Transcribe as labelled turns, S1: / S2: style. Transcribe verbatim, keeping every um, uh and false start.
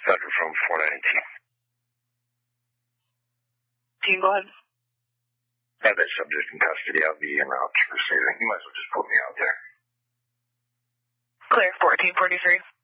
S1: Doctor from four ninety-two.
S2: Team, go ahead.
S1: Have that subject in custody. I'll be en route to receiving. You might as well just put me out there.
S2: Clear, fourteen forty-three.